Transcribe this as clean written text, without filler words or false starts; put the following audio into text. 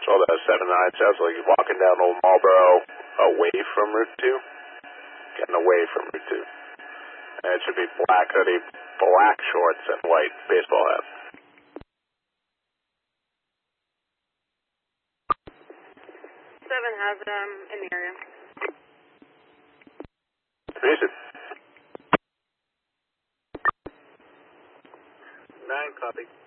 So that 7-9 sounds like you're walking down Old Marlboro away from Route 2. Getting away from Route 2. And it should be black hoodie, black shorts, and white baseball hat. 7 has in the area. Reason. 9 copy.